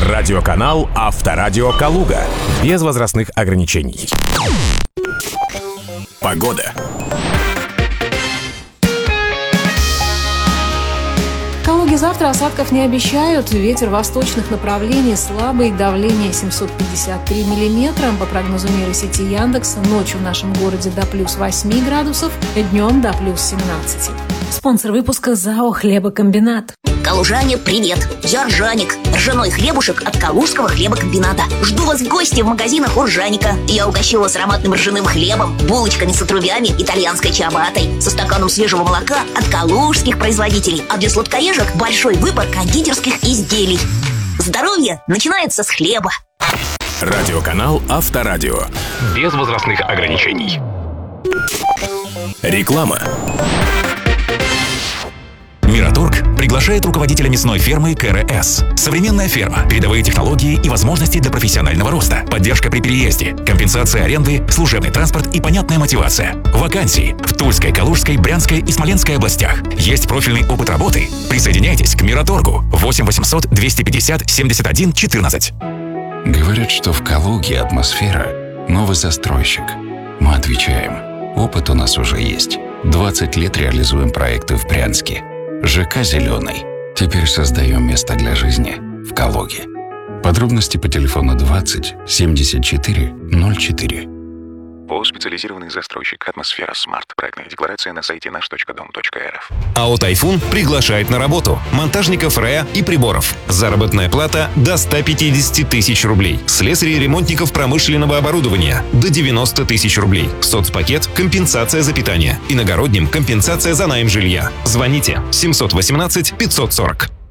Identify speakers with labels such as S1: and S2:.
S1: Радиоканал «Авторадио Калуга». Без возрастных ограничений. Погода.
S2: В Калуге завтра осадков не обещают. Ветер восточных направлений слабый, давление 753 миллиметра. По прогнозу нейросети Яндекс, ночью в нашем городе до плюс 8 градусов, днем до плюс 17. Спонсор выпуска ЗАО «Хлебокомбинат».
S3: Калужане, привет! Я Ржаник, ржаной хлебушек от Калужского хлебокомбината. Жду вас в гости в магазинах у Ржаника. Я угощу вас ароматным ржаным хлебом, булочками с отрубями, итальянской чиабаттой, со стаканом свежего молока от калужских производителей. А для сладкоежек большой выбор кондитерских изделий. Здоровье начинается с хлеба.
S1: Радиоканал «Авторадио». Без возрастных ограничений. Реклама.
S4: Мираторг приглашает руководителя мясной фермы КРС. Современная ферма, передовые технологии и возможности для профессионального роста, поддержка при переезде, компенсация аренды, служебный транспорт и понятная мотивация. Вакансии в Тульской, Калужской, Брянской и Смоленской областях. Есть профильный опыт работы. Присоединяйтесь к Мираторгу. 8 800 250 71 14.
S5: Говорят, что в Калуге атмосфера – новый застройщик. Мы отвечаем. Опыт у нас уже есть. 20 лет реализуем проекты в Брянске. ЖК «Зеленый». Теперь создаем место для жизни в Калуге. Подробности по телефону 20 74 04.
S6: ООО «Специализированный застройщик. Атмосфера Смарт». Проектная декларация на сайте наш.дом.рф.
S4: АО «Тайфун» приглашает на работу монтажников РЭА и приборов. Заработная плата до 150 тысяч рублей. Слесарей и ремонтников промышленного оборудования до 90 тысяч рублей. Соцпакет – компенсация за питание. Иногородним – компенсация за найм жилья. Звоните 718 540.